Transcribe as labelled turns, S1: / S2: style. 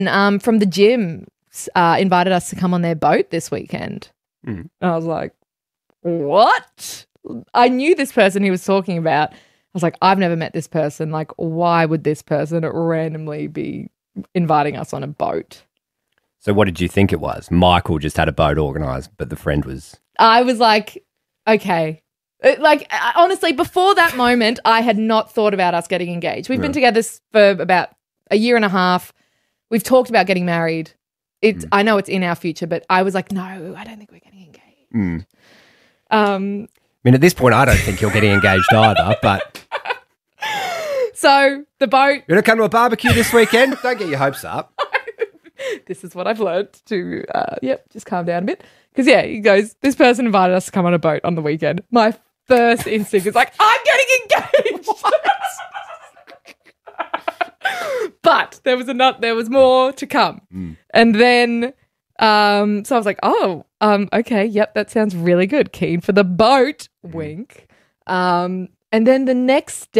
S1: from the gym invited us to come on their boat this weekend.
S2: Mm.
S1: And I was like, what? I knew this person he was talking about. I was like, I've never met this person. Like, why would this person randomly be inviting us on a boat?
S2: So what did you think it was? Michael just had a boat organised, but the friend was...
S1: I was like, okay. Honestly, before that moment, I had not thought about us getting engaged. We've been together for about a year and a half. We've talked about getting married. I know it's in our future, but I was like, no, I don't think we're getting engaged.
S2: I mean, at this point, I don't think you're getting engaged either, but...
S1: So the boat...
S2: You're going to come to a barbecue this weekend? Don't get your hopes up.
S1: This is what I've learned to, just calm down a bit. Because, he goes, this person invited us to come on a boat on the weekend. My first instinct is like, I'm getting engaged. But there was more to come. And then, so I was like, okay, yep, that sounds really good. Keen for the boat, wink. And then the next day,